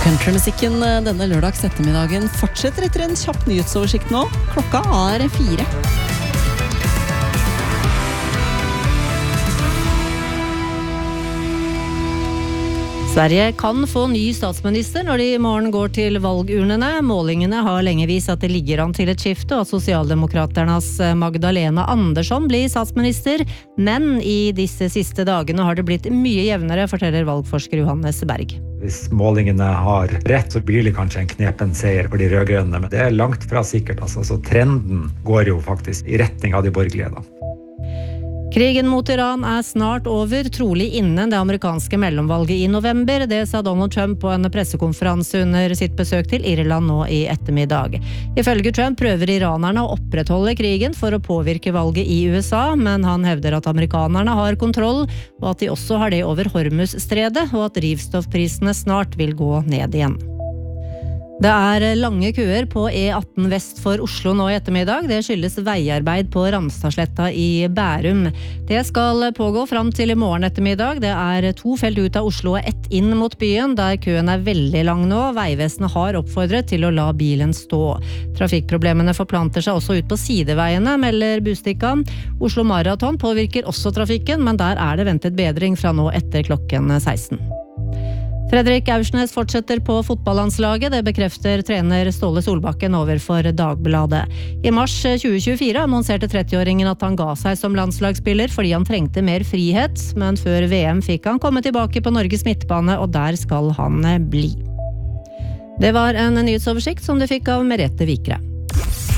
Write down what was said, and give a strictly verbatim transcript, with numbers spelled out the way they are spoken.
Countrymusikken denne lørdags ettermiddagen fortsetter etter en kjapp nyhetsoversikt nå. Klokka er fire. Sverige kan få ny statsminister når de i morgen går til valgurnene. Målingene har lenge vist at det ligger an til et skifte, og at Socialdemokraternas Magdalena Andersson blir statsminister. Men i disse siste dagene har det blitt mye jevnere, forteller valgforsker Johannes Berg. Hvis målingene har rett, så blir det kanskje en knepen seier for de rødgrønne, men det er langt fra sikkert. Altså. Så trenden går jo faktisk i retning av de borgerlige da. Krigen mot Iran er snart over, trolig innen det amerikanske mellomvalget i november. Det sa Donald Trump på en pressekonferanse under sitt besøk til Irland nå i ettermiddag. Ifølge Trump prøver iranerne å opprettholde krigen for å påvirke valget i U S A, men han hevder at amerikanerne har kontroll, og at de også har det over Hormuz-stredet, og at drivstoffprisene snart vil gå ned igjen. Det er lange køer på E atten vest for Oslo nå i ettermiddag. Det skyldes veiarbeid på Ramstadsletta i Bærum. Det skal pågå fram til i morgen ettermiddag. Det er to felt ut av Oslo og ett inn mot byen, der køen er veldig lang nå. Veivesenet har oppfordret til å la bilen stå. Trafikkproblemene forplanter seg også ut på sideveiene, melder Bustikka. Oslo Marathon påvirker også trafikken, men der er det ventet bedring fra nå etter klokken seksten. Fredrik Aursnes fortsetter på fotballandslaget, det bekrefter trener Ståle Solbakken overfor Dagbladet. I mars tjue tjuefire annonserte trettiåringen at han ga seg som landslagsspiller fordi han trengte mer frihet, men før V M fikk han komme tilbake på Norges midtbane, og der skal han bli. Det var en nyhetsoversikt som du fikk av Merete Vikre.